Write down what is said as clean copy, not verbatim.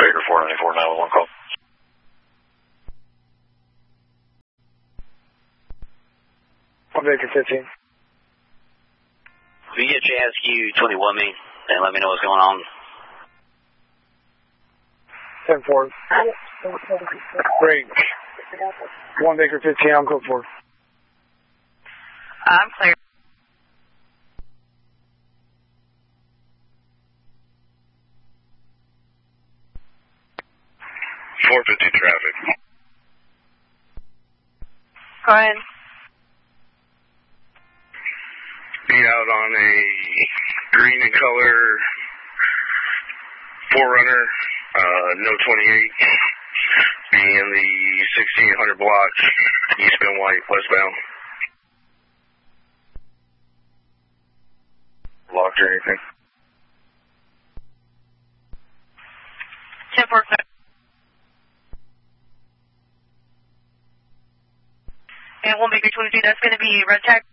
Baker 494, 911 call. Baker 15. Will you get JSQ 21 me and let me know what's going on? 10-4. Break. 1 Baker 15, I'm code 4. I'm clear. Traffic. Go ahead. Be out on a green in color 4Runner, no 28. Be in the 1600 block, East Bend White, westbound. Locked or anything? 10-4. And 1 Baker 22, that's going to be red tag.